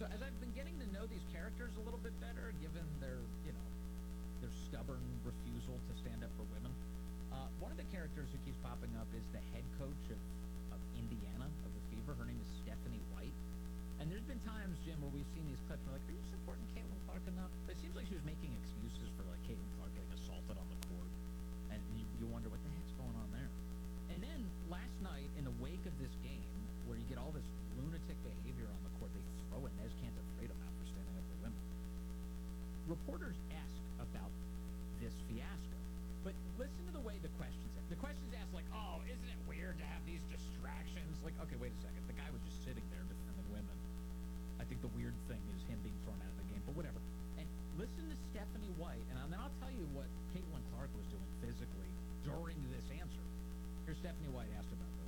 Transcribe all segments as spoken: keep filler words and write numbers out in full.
So as I've been getting to know these characters a little bit better, given their, you know, their stubborn refusal to stand up for women, uh, one of the characters who keeps popping up is the head coach of, of Indiana, of the Fever. Her name is Stephanie White. And there's been times, Jim, where we've seen these clips and we're like, are you supporting Caitlin Clark enough? But it seems like she was making excuses for, like, Caitlin Clark getting assaulted on the court. And you, you wonder, what the heck's going on there? And then last night, in the wake of this game, where you get all this lunatic behavior on the court, they throw Inez Cantor Freedom out for standing up for women. Reporters ask about this fiasco, but listen to the way the questions ask. The questions ask like, oh, isn't it weird to have these distractions? Like, okay, wait a second. The guy was just sitting there defending women. I think the weird thing is him being thrown out of the game, but whatever. And listen to Stephanie White, and then I'll tell you what Caitlin Clark was doing physically during this answer. Here's Stephanie White asked about this.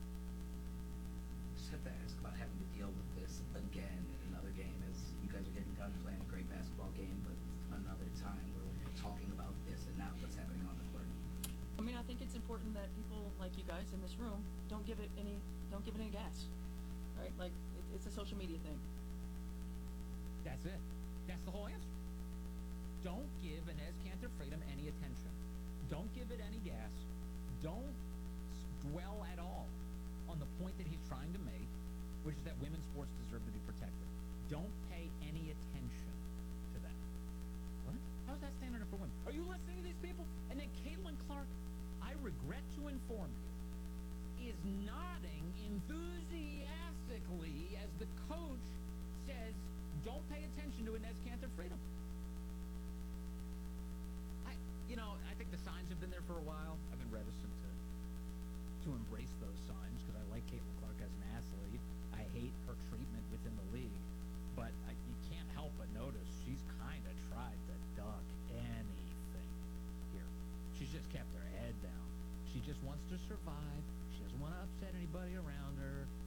Just have to ask about having to deal with this again in another game, as you guys are getting done playing a great basketball game, but another time where we're talking about this and not what's happening on the court. I mean, I think it's important that people like you guys in this room don't give it any, don't give it any gas, right? Like, it, it's a social media thing. That's it. That's the whole answer. Don't give Inez Cantor Freedom any attention. Don't give it any gas. Don't dwell at all on the point that he's trying to make, which is that women's sports deserve to be protected. Don't pay any attention to that. What? How's that standing up for women? Are you listening to these people? And then Caitlin Clark, I regret to inform you, is nodding enthusiastically as the coach says, don't pay attention to Inez Cantor Freedom. I, you know, I think the signs have been there for a while. I've been reticent to to embrace those signs because I like Caitlin Clark as an athlete. I hate her treatment within the league, but I, you can't help but notice she's kind of tried to duck anything here. She's just kept her head down. She just wants to survive. She doesn't want to upset anybody around her.